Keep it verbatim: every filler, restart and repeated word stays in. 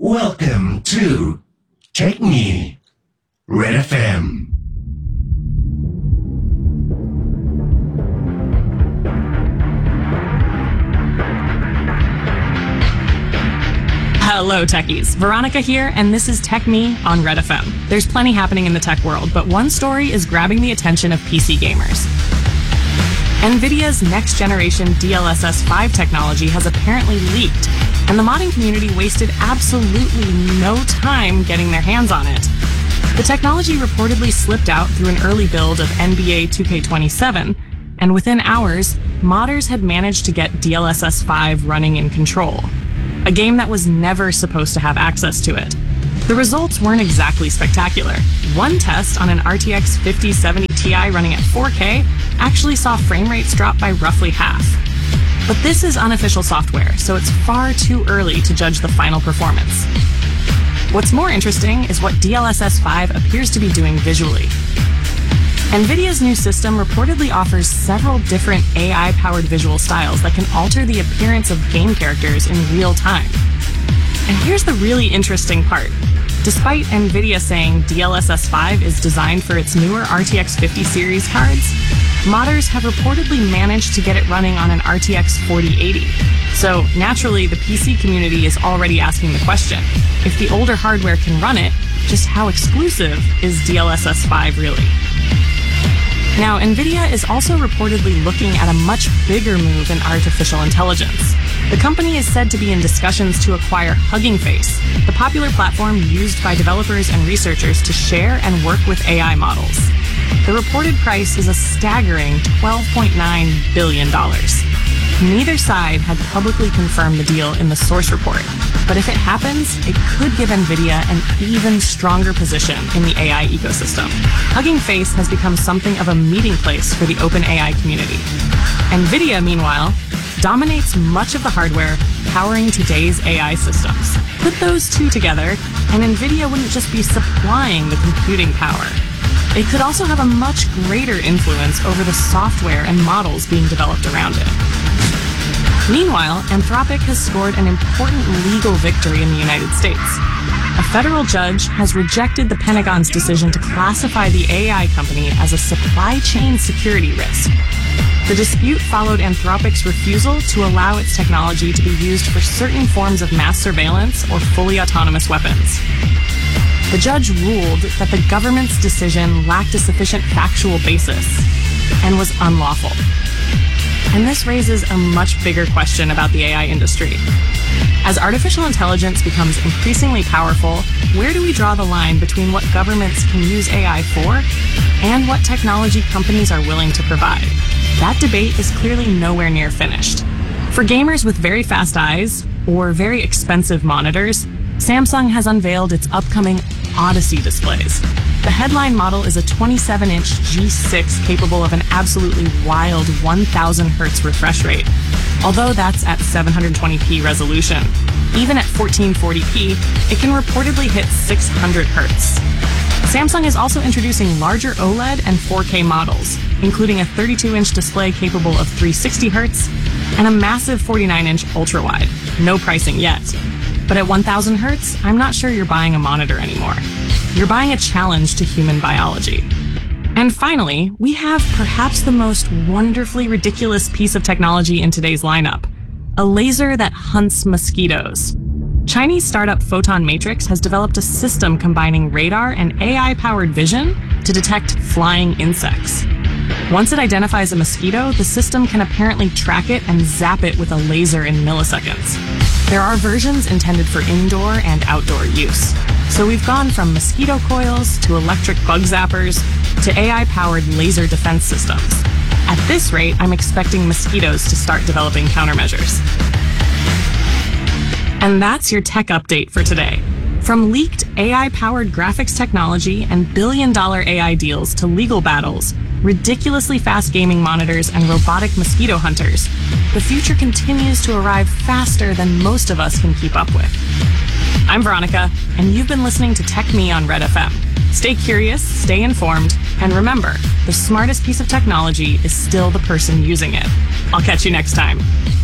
Welcome to Tech Me, Red F M. Hello, techies. Veronica here, and this is Tech Me on Red F M. There's plenty happening in the tech world, but one story is grabbing the attention of P C gamers. NVIDIA's next-generation D L S S five technology has apparently leaked, and the modding community wasted absolutely no time getting their hands on it. The technology reportedly slipped out through an early build of N B A two K twenty-seven, and within hours, modders had managed to get D L S S five running in Control, a game that was never supposed to have access to it. The results weren't exactly spectacular. One test on an R T X fifty seventy Ti running at four K actually saw frame rates drop by roughly half. But this is unofficial software, so it's far too early to judge the final performance. What's more interesting is what D L S S five appears to be doing visually. NVIDIA's new system reportedly offers several different A I-powered visual styles that can alter the appearance of game characters in real time. And here's the really interesting part. Despite NVIDIA saying D L S S five is designed for its newer R T X fifty series cards, modders have reportedly managed to get it running on an R T X forty eighty. So naturally, the P C community is already asking the question, if the older hardware can run it, just how exclusive is D L S S five really? Now, NVIDIA is also reportedly looking at a much bigger move in artificial intelligence. The company is said to be in discussions to acquire Hugging Face, the popular platform used by developers and researchers to share and work with A I models. The reported price is a staggering twelve point nine billion dollars. Neither side had publicly confirmed the deal in the source report, but if it happens, it could give NVIDIA an even stronger position in the A I ecosystem. Hugging Face has become something of a meeting place for the open A I community. NVIDIA, meanwhile, dominates much of the hardware powering today's A I systems. Put those two together, and NVIDIA wouldn't just be supplying the computing power. It could also have a much greater influence over the software and models being developed around it. Meanwhile, Anthropic has scored an important legal victory in the United States. A federal judge has rejected the Pentagon's decision to classify the A I company as a supply chain security risk. The dispute followed Anthropic's refusal to allow its technology to be used for certain forms of mass surveillance or fully autonomous weapons. The judge ruled that the government's decision lacked a sufficient factual basis and was unlawful. And this raises a much bigger question about the A I industry. As artificial intelligence becomes increasingly powerful, where do we draw the line between what governments can use A I for and what technology companies are willing to provide? That debate is clearly nowhere near finished. For gamers with very fast eyes or very expensive monitors, Samsung has unveiled its upcoming Odyssey displays. The headline model is a twenty-seven inch G six capable of an absolutely wild one thousand hertz refresh rate, although that's at seven twenty p resolution. Even at fourteen forty p, it can reportedly hit six hundred hertz. Samsung is also introducing larger OLED and four K models, including a thirty-two inch display capable of three hundred sixty hertz and a massive forty-nine inch ultra-wide. No pricing yet. But at one thousand hertz, I'm not sure you're buying a monitor anymore. You're buying a challenge to human biology. And finally, we have perhaps the most wonderfully ridiculous piece of technology in today's lineup, a laser that hunts mosquitoes. Chinese startup Photon Matrix has developed a system combining radar and A I-powered vision to detect flying insects. Once it identifies a mosquito, the system can apparently track it and zap it with a laser in milliseconds. There are versions intended for indoor and outdoor use. So we've gone from mosquito coils to electric bug zappers to A I-powered laser defense systems. At this rate, I'm expecting mosquitoes to start developing countermeasures. And that's your tech update for today. From leaked A I-powered graphics technology and billion-dollar A I deals to legal battles, ridiculously fast gaming monitors, and robotic mosquito hunters, the future continues to arrive faster than most of us can keep up with. I'm Veronica, and you've been listening to Tech Me on Red F M. Stay curious, stay informed, and remember, the smartest piece of technology is still the person using it. I'll catch you next time.